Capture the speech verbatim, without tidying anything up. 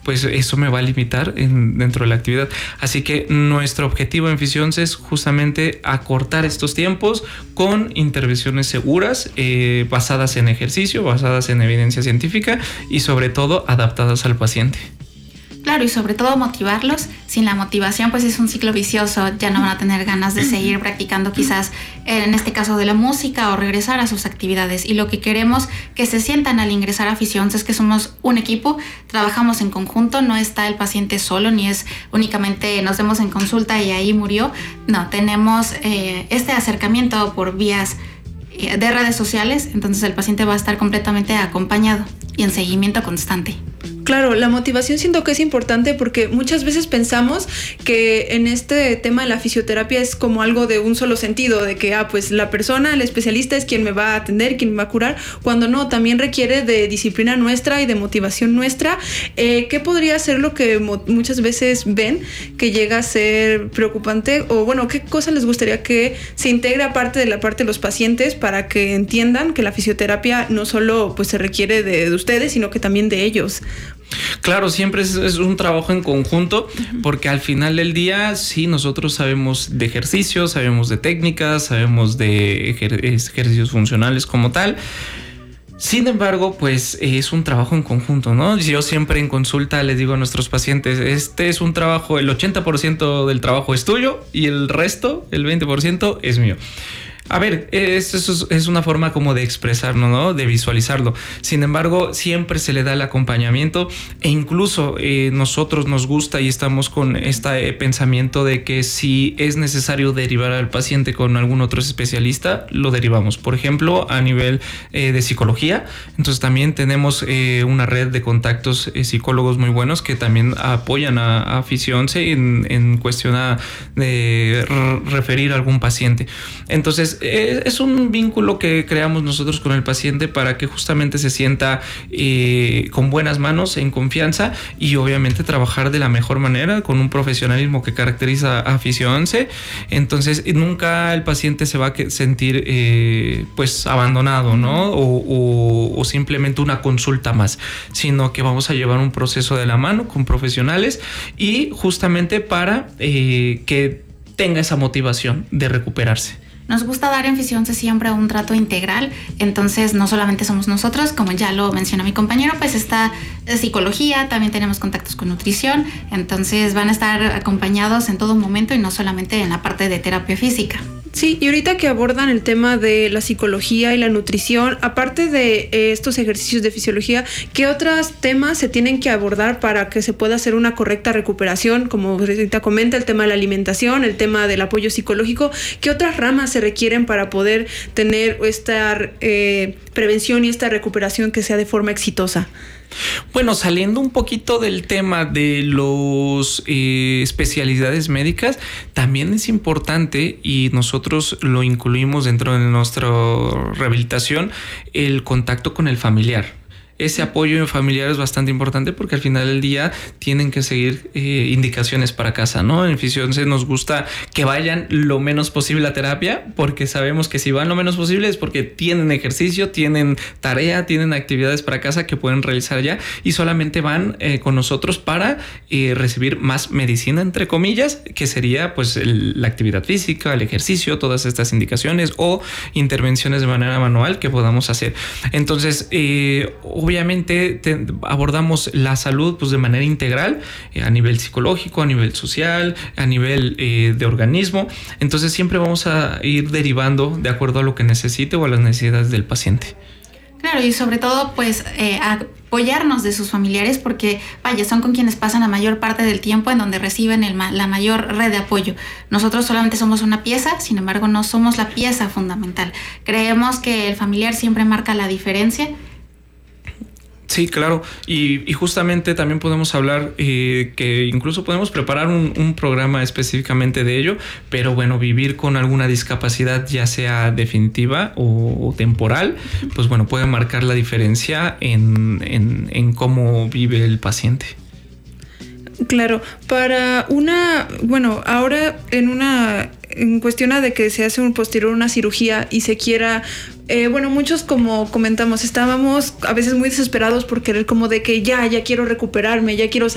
pues eso me va a limitar en, dentro de la actividad. Así que nuestro objetivo en Fisionce es justamente acortar estos tiempos con intervenciones seguras, eh, basadas en ejercicio, basadas en evidencia científica y sobre todo adaptadas al paciente. Claro, y sobre todo motivarlos. Sin la motivación, pues es un ciclo vicioso. Ya no van a tener ganas de seguir practicando quizás, en este caso de la música, o regresar a sus actividades. Y lo que queremos que se sientan al ingresar a Fisionce es que somos un equipo, trabajamos en conjunto, no está el paciente solo, ni es únicamente nos vemos en consulta y ahí murió. No, tenemos eh, este acercamiento por vías de redes sociales, entonces el paciente va a estar completamente acompañado y en seguimiento constante. Claro, la motivación siento que es importante porque muchas veces pensamos que en este tema de la fisioterapia es como algo de un solo sentido, de que ah, pues la persona, el especialista es quien me va a atender, quien me va a curar, cuando no, también requiere de disciplina nuestra y de motivación nuestra. Eh, ¿Qué podría ser lo que mo- muchas veces ven que llega a ser preocupante? O bueno, ¿qué cosa les gustaría que se integre aparte de la parte de los pacientes para que entiendan que la fisioterapia no solo pues se requiere de, de ustedes, sino que también de ellos? Claro, siempre es, es un trabajo en conjunto, porque al final del día sí, nosotros sabemos de ejercicios, sabemos de técnicas, sabemos de ejer- ejercicios funcionales como tal. Sin embargo, pues es un trabajo en conjunto, ¿no? Yo siempre en consulta les digo a nuestros pacientes, este es un trabajo, el ochenta por ciento del trabajo es tuyo y el resto, el veinte por ciento es mío. A ver, eso es una forma como de expresarlo, ¿no? De visualizarlo. Sin embargo, siempre se le da el acompañamiento e incluso eh, nosotros nos gusta y estamos con este pensamiento de que si es necesario derivar al paciente con algún otro especialista, lo derivamos. Por ejemplo, a nivel eh, de psicología. Entonces también tenemos eh, una red de contactos eh, psicólogos muy buenos que también apoyan a, a Fisionce en, en cuestión a, de r- referir a algún paciente. Entonces, es un vínculo que creamos nosotros con el paciente para que justamente se sienta eh, con buenas manos, en confianza y obviamente trabajar de la mejor manera con un profesionalismo que caracteriza a Fisionce. Entonces nunca el paciente se va a sentir eh, pues abandonado, ¿no? O, o, o simplemente una consulta más, sino que vamos a llevar un proceso de la mano con profesionales y justamente para eh, que tenga esa motivación de recuperarse. Nos gusta dar en Fisionce siempre un trato integral, entonces no solamente somos nosotros, como ya lo mencionó mi compañero, pues está psicología, también tenemos contactos con nutrición, entonces van a estar acompañados en todo momento y no solamente en la parte de terapia física. Sí, y ahorita que abordan el tema de la psicología y la nutrición, aparte de eh, estos ejercicios de fisiología, ¿qué otros temas se tienen que abordar para que se pueda hacer una correcta recuperación? Como ahorita comenta, el tema de la alimentación, el tema del apoyo psicológico, ¿qué otras ramas se requieren para poder tener esta eh, prevención y esta recuperación que sea de forma exitosa? Bueno, saliendo un poquito del tema de las eh, especialidades médicas, también es importante y nosotros lo incluimos dentro de nuestra rehabilitación, el contacto con el familiar. Ese apoyo familiar es bastante importante porque al final del día tienen que seguir eh, indicaciones para casa, ¿no? En Fisionce nos gusta que vayan lo menos posible a terapia porque sabemos que si van lo menos posible es porque tienen ejercicio, tienen tarea, tienen actividades para casa que pueden realizar ya y solamente van eh, con nosotros para eh, recibir más medicina, entre comillas, que sería pues el, la actividad física, el ejercicio, todas estas indicaciones o intervenciones de manera manual que podamos hacer. Entonces, eh, obviamente te, abordamos la salud pues de manera integral, eh, a nivel psicológico, a nivel social, a nivel eh, de organismo. Entonces siempre vamos a ir derivando de acuerdo a lo que necesite o a las necesidades del paciente. Claro, y sobre todo pues eh, apoyarnos de sus familiares porque vaya, son con quienes pasan la mayor parte del tiempo en donde reciben el ma- la mayor red de apoyo. Nosotros solamente somos una pieza, sin embargo no somos la pieza fundamental. Creemos que el familiar siempre marca la diferencia. Sí, claro. Y, y justamente también podemos hablar eh, que incluso podemos preparar un, un programa específicamente de ello, pero bueno, vivir con alguna discapacidad, ya sea definitiva o, o temporal, pues bueno, puede marcar la diferencia en, en, en cómo vive el paciente. Claro, para una, bueno, ahora en una, en cuestión de que se hace un posterior una cirugía y se quiera, eh, bueno, muchos como comentamos, estábamos a veces muy desesperados por querer como de que ya, ya quiero recuperarme, ya quiero